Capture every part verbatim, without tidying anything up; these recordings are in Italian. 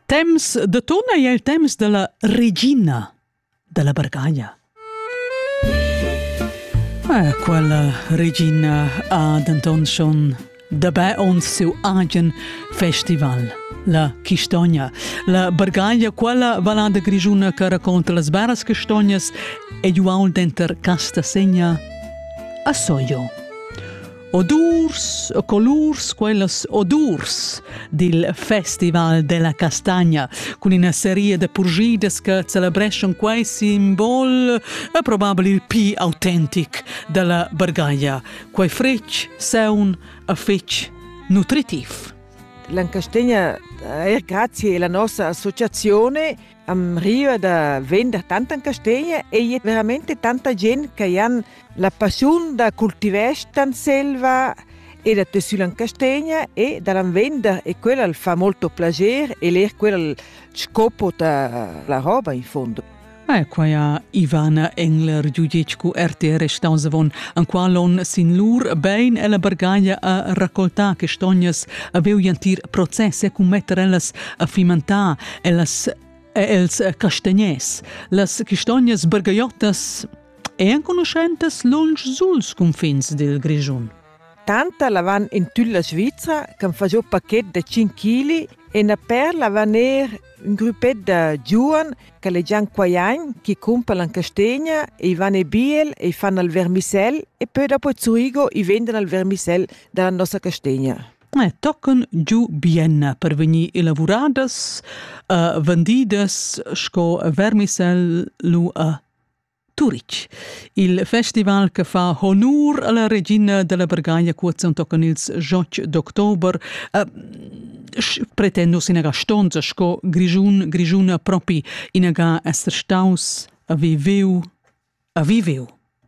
Temps de tona è il temps della regina della Bargaglia. Eh, quella regina ha d'anton schon dabei ons seu agen festival. La Chistogna, la Bargaglia, quella valada grigiuna che racconta le beras castognas e giuaul denter casta segna a soio. Odurs, colors, quelles odurs del Festival della Castagna, con una serie di purgides che celebration quei simbol e probabile il più autentic della Bargaglia, quei frecc seun a fecc nutritiv. L'Ancastegna, eh, grazie alla nostra associazione, arriva da vendere tanta Ancastegna e c'è veramente tanta gente che ha la passione da coltivare tan selva e da tessere Ancastegna e da vendere, e quello fa molto piacere e lì quello scopo della roba in fondo. E qua Ivana Engler giudice R T R stausavon an qualon sin lur bein e la Bargaglia a raccolta che stognas aveu jantir processe cum metterellas a fimantà e las e els castagnès. Las castognas bargaiottas e conoscentes lunch suls confins del Grigiun. Tanta la van in tulla Svizzera che fa un pacchetto da cinque chili e una perla va ner un gruppetto da giovani che le già quagliani che comprano la castegna e vanno a biel e fanno il vermicell e poi dopo zurigo e vendono il vermicell dalla nostra castegna. Eh, toccano giù bienna per venire a lavoradas, uh, vendidas, sco vermicell lu a Turic. Il festival che fa onor alla regina della Bargaglia quozzon toccano il diciotto d'ottobre. Uh, pretendo sinaga stonza sco grigiun grigiuna propi inaga esser staus a viveu a viveu.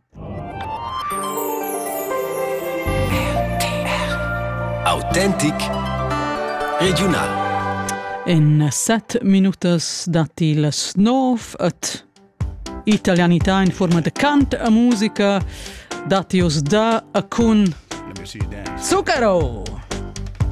R T R Authentic Regional. In set minutas dati las nov at italianità in forma de cant a musica datios da a cun Zucchero.